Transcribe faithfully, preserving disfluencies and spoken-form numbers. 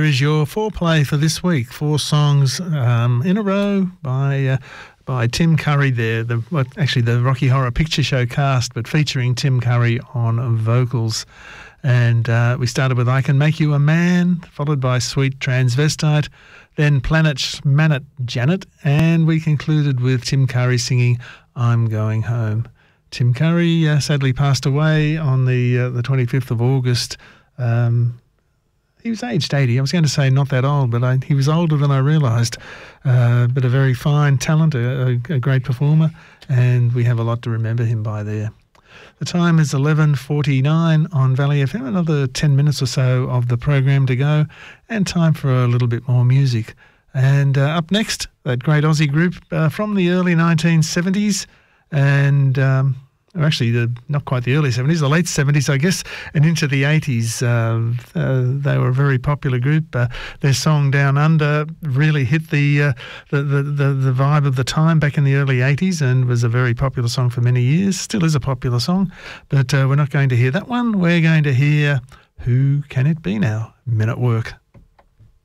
is your foreplay for this week. Four songs um, in a row by uh, by Tim Curry there. The well, actually the Rocky Horror Picture Show cast, but featuring Tim Curry on vocals. And uh, we started with I Can Make You a Man, followed by Sweet Transvestite, then Planet Manet Janet, and we concluded with Tim Curry singing I'm Going Home. Tim Curry uh, sadly passed away on the uh, the twenty-fifth of August. Um, he was aged eighty. I was going to say not that old, but I, he was older than I realised. Uh, but a very fine talent, a, a great performer, and we have a lot to remember him by there. The time is eleven forty-nine on Valley F M. Another ten minutes or so of the program to go, and time for a little bit more music. And uh, up next, that great Aussie group uh, from the early nineteen seventies, and um, or actually the, not quite the early seventies, the late seventies, I guess, and into the eighties. Uh, uh, they were a very popular group. Uh, their song Down Under really hit the, uh, the, the, the, the vibe of the time back in the early eighties and was a very popular song for many years. Still is a popular song, but uh, we're not going to hear that one. We're going to hear Who Can It Be Now? Men at Work.